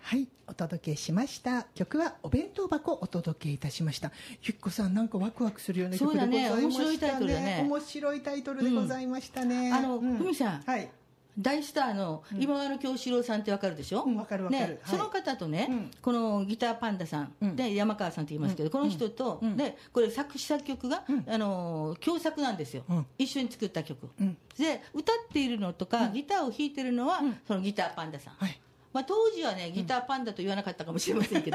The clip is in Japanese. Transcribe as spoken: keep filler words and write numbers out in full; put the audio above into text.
はい、お届けしました曲はお弁当箱をお届けいたしました。ゆっこさん、なんかワクワクするような曲でございましたね。 面白いタイトルだね。 面白いタイトルでございましたね。 うん、あの、ふみ、うん、さん、 はい、 大スターの今川京志郎さんってわかるでしょ。 うん、わかるわかる、 ね、 はい、 その方とね、うん、このギターパンダさん、うん、で山川さんって言いますけど、うん、この人と、うん、でこれ作詞作曲が、うん、あの共作なんですよ、うん、一緒に作った曲、うん、で歌っているのとか、うん、ギターを弾いてるのは、うん、そのギターパンダさん、はい、まあ、当時はねギターパンダと言わなかったかもしれませんけど